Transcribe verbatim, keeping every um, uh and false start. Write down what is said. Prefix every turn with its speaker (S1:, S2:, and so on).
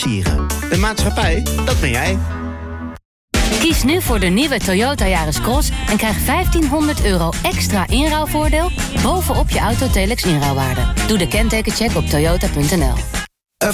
S1: Sieren. De maatschappij, dat ben jij.
S2: Kies nu voor de nieuwe Toyota Yaris Cross en krijg vijftienhonderd euro extra inruilvoordeel bovenop je Autotelex inruilwaarde. Doe de kentekencheck op toyota punt n l.